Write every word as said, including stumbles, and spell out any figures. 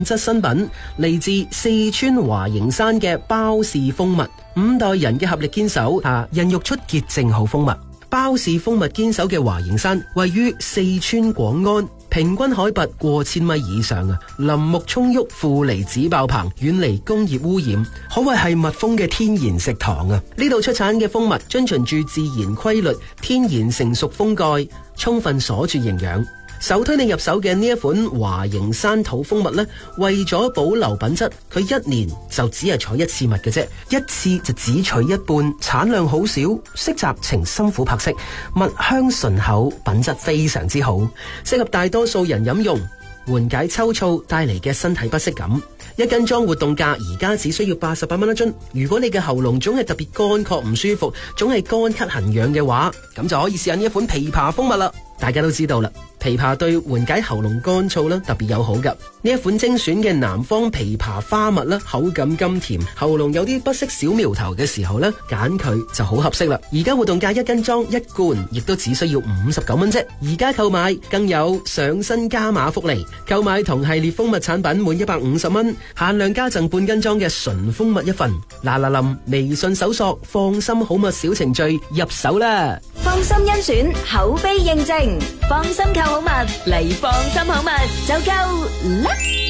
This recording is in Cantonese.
質新品，嚟自四川華形山嘅包氏蜂蜜，五代人嘅合力堅守下，孕育出潔淨好蜂蜜。包氏蜂蜜堅守嘅華形山位於四川廣安，平均海拔過千米以上啊，林木蔥鬱，負離子爆棚，遠離工業污染，可謂係蜜蜂嘅天然食堂啊！呢度出產嘅蜂蜜遵循住自然規律，天然成熟蜂蓋，充分鎖住營養。首推你入手嘅呢一款華形山土蜂蜜呢，為咗保留品質，佢一年就只係採一次蜜嘅啫，一次就只取一半，產量好少，色澤呈深琥珀色，蜜香醇厚，品質非常之好，適合大多數人飲用，緩解抽燥帶嚟嘅身體不適感。一斤裝活動價而家只需要八十八蚊一樽。如果你嘅喉嚨總係特別乾涸唔舒服，總係乾咳痕癢嘅話，咁就可以試下呢一款枇杷蜂蜜啦。大家都知道啦，枇杷對緩解喉嚨乾燥啦特別友好噶。呢一款精選嘅南方枇杷花蜜啦，口感甘甜，喉嚨有啲不適小苗頭嘅時候呢，揀佢就好合適啦。而家活動價一斤裝一罐，亦都只需要五十九蚊啫。而家購買更有上新加碼福利，購買同系列蜂蜜產品滿一百五十蚊，限量加贈半斤裝嘅純蜂蜜一份。嗱嗱臨，微信搜索放心好蜜小程序入手啦。 放心甄選，口碑認證，放心購好蜜嚟放心好蜜就夠啦。